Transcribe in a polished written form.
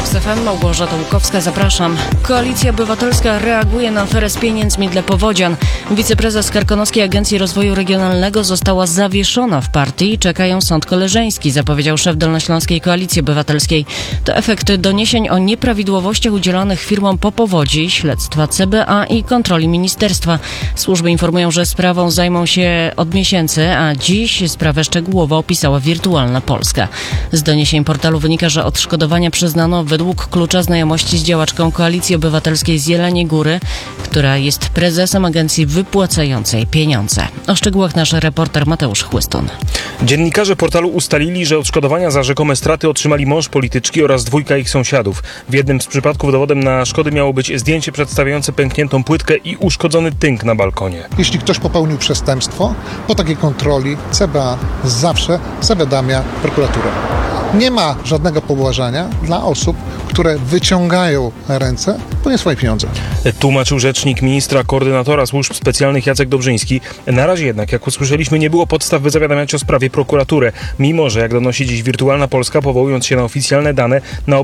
TOK FM, Małgorzata Łukowska, zapraszam. Koalicja Obywatelska reaguje na aferę z pieniędzmi dla powodzian. Wiceprezes Karkonoskiej Agencji Rozwoju Regionalnego została zawieszona w partii. Czekają sąd koleżeński, zapowiedział szef Dolnośląskiej Koalicji Obywatelskiej. To efekt doniesień o nieprawidłowościach udzielonych firmom po powodzi, śledztwa CBA i kontroli ministerstwa. Służby informują, że sprawą zajmą się od miesięcy, a dziś sprawę szczegółowo opisała Wirtualna Polska. Z doniesień portalu wynika, że odszkodowania przyznano według klucza znajomości z działaczką Koalicji Obywatelskiej z Jeleniej Góry, która jest prezesem agencji wypłacającej pieniądze. O szczegółach nasz reporter Mateusz Chłystun. Dziennikarze portalu ustalili, że odszkodowania za rzekome straty otrzymali mąż polityczki oraz dwójka ich sąsiadów. W jednym z przypadków dowodem na szkody miało być zdjęcie przedstawiające pękniętą płytkę i uszkodzony tynk na balkonie. Jeśli ktoś popełnił przestępstwo, po takiej kontroli CBA zawsze zawiadamia prokuraturę. Nie ma żadnego pobłażania dla osób, które wyciągają ręce po nie swoje pieniądze. Tłumaczył rzecznik ministra koordynatora służb specjalnych Jacek Dobrzyński. Na razie jednak, jak usłyszeliśmy, nie było podstaw, by zawiadamiać o sprawie prokuraturę, mimo że, jak donosi dziś Wirtualna Polska, powołując się na oficjalne dane, na